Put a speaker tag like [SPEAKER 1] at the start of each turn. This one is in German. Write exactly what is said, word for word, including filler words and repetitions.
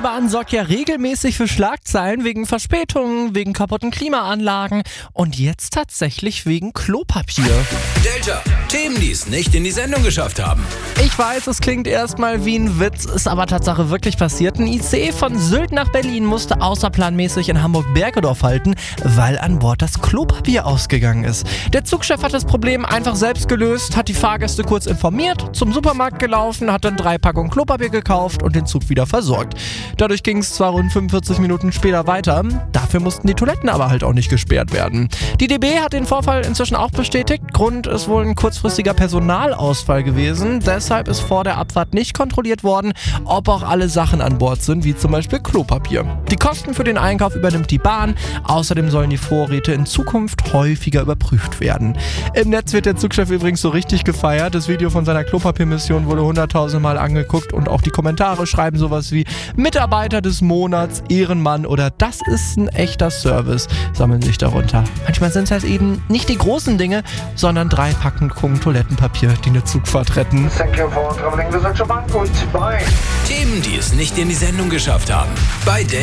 [SPEAKER 1] Bahn sorgt ja regelmäßig für Schlagzeilen wegen Verspätungen, wegen kaputten Klimaanlagen und jetzt tatsächlich wegen Klopapier.
[SPEAKER 2] Delta, Themen, die es nicht in die Sendung geschafft haben.
[SPEAKER 1] Ich weiß, es klingt erstmal wie ein Witz, ist aber Tatsache wirklich passiert. Ein I C E von Sylt nach Berlin musste außerplanmäßig in Hamburg-Bergedorf halten, weil an Bord das Klopapier ausgegangen ist. Der Zugchef hat das Problem einfach selbst gelöst, hat die Fahrgäste kurz informiert, zum Supermarkt gelaufen, hat dann drei Packungen Klopapier gekauft und den Zug wieder versorgt. Dadurch ging es zwar rund fünfundvierzig Minuten später weiter, dafür mussten die Toiletten aber halt auch nicht gesperrt werden. Die D B hat den Vorfall inzwischen auch bestätigt. Grund ist wohl ein kurzfristiger Personalausfall gewesen. Deshalb ist vor der Abfahrt nicht kontrolliert worden, ob auch alle Sachen an Bord sind, wie zum Beispiel Klopapier. Die Kosten für den Einkauf übernimmt die Bahn. Außerdem sollen die Vorräte in Zukunft häufiger überprüft werden. Im Netz wird der Zugchef übrigens so richtig gefeiert. Das Video von seiner Klopapiermission wurde hunderttausend Mal angeguckt und auch die Kommentare schreiben sowas wie Mitarbeiter des Monats, Ehrenmann oder das ist ein echter Service, sammeln sich darunter. Manchmal sind es halt eben nicht die großen Dinge, sondern drei Packungen Toilettenpapier, die eine Zugfahrt retten.
[SPEAKER 3] Thank you for traveling with Deutsche Bank und bye.
[SPEAKER 2] Themen, die es nicht in die Sendung geschafft haben. Bei Delta.